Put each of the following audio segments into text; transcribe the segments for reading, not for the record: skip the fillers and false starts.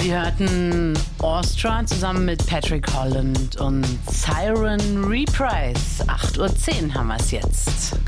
Sie hörten Austria zusammen mit Patrick Holland und Siren Reprise. 8:10 Uhr haben wir es jetzt.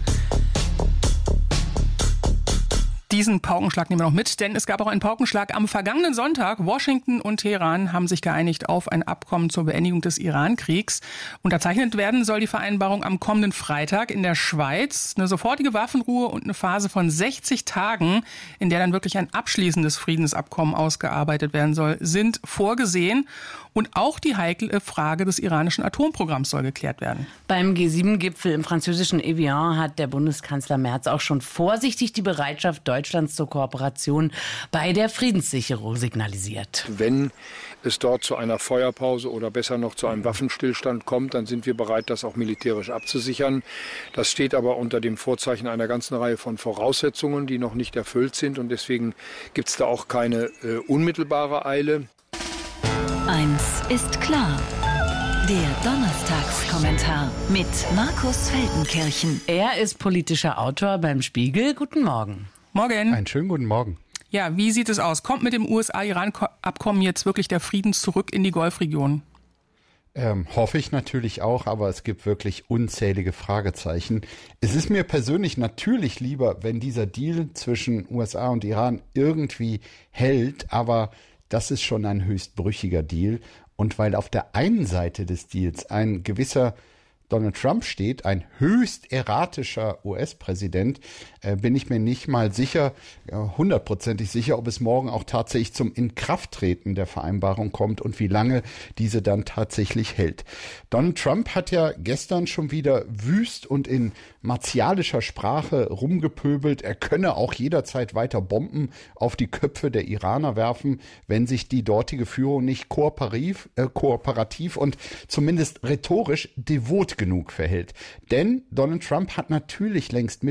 Diesen Paukenschlag nehmen wir noch mit, denn es gab auch einen Paukenschlag am vergangenen Sonntag. Washington und Teheran haben sich geeinigt auf ein Abkommen zur Beendigung des Iran-Kriegs. Unterzeichnet werden soll die Vereinbarung am kommenden Freitag in der Schweiz. Eine sofortige Waffenruhe und eine Phase von 60 Tagen, in der dann wirklich ein abschließendes Friedensabkommen ausgearbeitet werden soll, sind vorgesehen. Und auch die heikle Frage des iranischen Atomprogramms soll geklärt werden. Beim G7-Gipfel im französischen Evian hat der Bundeskanzler Merz auch schon vorsichtig die Bereitschaft Deutschlands zur Kooperation bei der Friedenssicherung signalisiert. Wenn es dort zu einer Feuerpause oder besser noch zu einem Waffenstillstand kommt, dann sind wir bereit, das auch militärisch abzusichern. Das steht aber unter dem Vorzeichen einer ganzen Reihe von Voraussetzungen, die noch nicht erfüllt sind. Und deswegen gibt es da auch keine unmittelbare Eile. Eins ist klar. Der Donnerstagskommentar mit Markus Feldenkirchen. Er ist politischer Autor beim Spiegel. Guten Morgen. Morgen. Einen schönen guten Morgen. Ja, wie sieht es aus? Kommt mit dem USA-Iran-Abkommen jetzt wirklich der Frieden zurück in die Golfregion? Hoffe ich natürlich auch, aber es gibt wirklich unzählige Fragezeichen. Es ist mir persönlich natürlich lieber, wenn dieser Deal zwischen USA und Iran irgendwie hält, aber das ist schon ein höchst brüchiger Deal. Und weil auf der einen Seite des Deals ein gewisser Donald Trump steht, ein höchst erratischer US-Präsident, bin ich mir nicht mal sicher, hundertprozentig sicher, ob es morgen auch tatsächlich zum Inkrafttreten der Vereinbarung kommt und wie lange diese dann tatsächlich hält. Donald Trump hat ja gestern schon wieder wüst und in martialischer Sprache rumgepöbelt. Er könne auch jederzeit weiter Bomben auf die Köpfe der Iraner werfen, wenn sich die dortige Führung nicht kooperativ und zumindest rhetorisch devot genug verhält. Denn Donald Trump hat natürlich längst